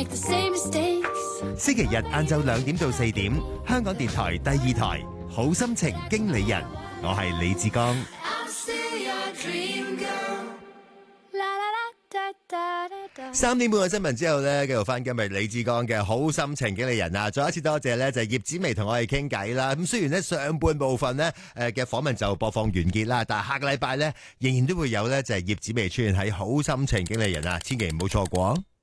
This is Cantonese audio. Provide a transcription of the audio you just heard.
星期日晏晝2點到4點，香港電台第2台好心情經理人，我係李志剛。3點半嘅新聞之後呢，繼續翻今日李志剛嘅好心情經理人啊！再一次多謝呢，就係葉子薇同我哋傾偈啦。咁雖然呢，上半部分呢嘅訪問就播放完結啦，但係下個禮拜呢，仍然都會有呢，就係葉子薇出現喺好心情經理人啊，千祈唔好錯過。